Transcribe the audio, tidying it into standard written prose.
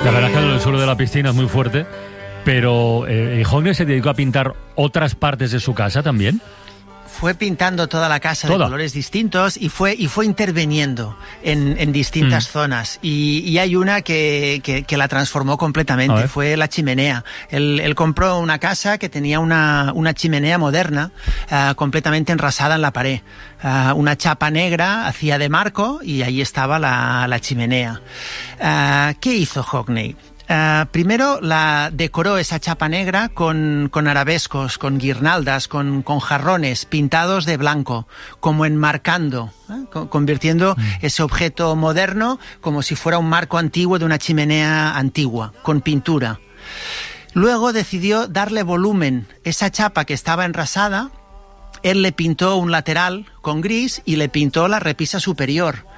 La verdad es que el suelo de la piscina es muy fuerte, pero Hockney se dedicó a pintar otras partes de su casa también. Fue pintando toda la casa de colores distintos y fue interviniendo en distintas zonas. Y hay una que la transformó completamente, fue la chimenea. Él compró una casa que tenía una chimenea moderna, completamente enrasada en la pared. Una chapa negra hacía de marco y ahí estaba la chimenea. ¿Qué hizo Hockney? Primero la decoró esa chapa negra con arabescos, con guirnaldas, con jarrones pintados de blanco, como enmarcando, convirtiendo ese objeto moderno como si fuera un marco antiguo de una chimenea antigua, con pintura. Luego decidió darle volumen. Esa chapa que estaba enrasada, él le pintó un lateral con gris y le pintó la repisa superior.